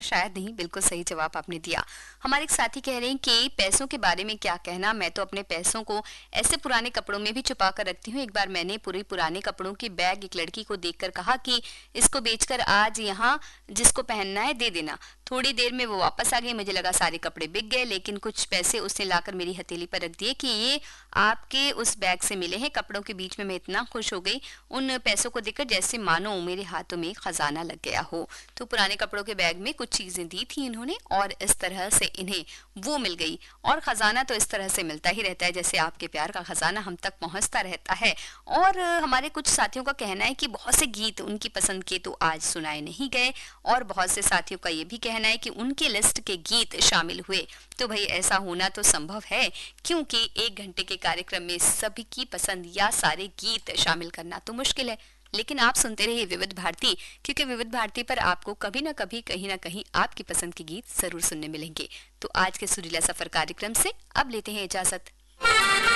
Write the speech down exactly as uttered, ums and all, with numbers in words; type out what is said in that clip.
शायद नहीं, बिल्कुल सही जवाब आपने दिया। हमारे एक साथी कह रहे हैं कि पैसों के बारे में क्या कहना, मैं तो अपने पैसों को ऐसे पुराने कपड़ों में भी छुपा कर रखती हूँ। एक बार मैंने पूरे पुराने कपड़ों की बैग एक लड़की को देखकर कहा कि इसको बेचकर आज यहाँ जिसको पहनना है दे देना। थोड़ी देर में वो वापस आ गई, मुझे लगा सारे कपड़े बिक गए, लेकिन कुछ पैसे उसने लाकर मेरी हथेली पर रख दिए कि ये आपके उस बैग से मिले हैं। कपड़ों के बीच में मैं इतना खुश हो गई उन पैसों को देखकर, जैसे मानो मेरे हाथों में खजाना लग गया हो। तो पुराने कपड़ों के बैग में कुछ चीजें दी थी इन्होंने और इस तरह से इन्हें वो मिल गई। और खजाना तो इस तरह से मिलता ही रहता है, जैसे आपके प्यार का खजाना हम तक पहुंचता रहता है। और हमारे कुछ साथियों का कहना है कि बहुत से गीत उनकी पसंद के तो आज सुनाए नहीं गए, और बहुत से साथियों का ये भी कहना है कि उनकी लिस्ट के गीत शामिल हुए। तो भाई ऐसा होना तो संभव है, क्योंकि एक घंटे के कार्यक्रम में सभी की पसंद या सारे गीत शामिल करना तो मुश्किल है। लेकिन आप सुनते रहिए विविध भारती, क्योंकि विविध भारती पर आपको कभी ना कभी कहीं ना कहीं आपकी पसंद के गीत जरूर सुनने मिलेंगे। तो आज के सुरीला सफर कार्यक्रम से अब लेते हैं इजाजत।